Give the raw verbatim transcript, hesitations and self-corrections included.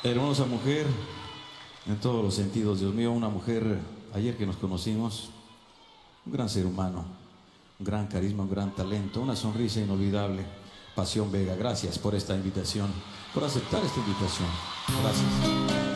Hermosa mujer, en todos los sentidos, Dios mío, una mujer, ayer que nos conocimos, un gran ser humano, un gran carisma, un gran talento, una sonrisa inolvidable. Pasión Vega, gracias por esta invitación, por aceptar esta invitación. Gracias.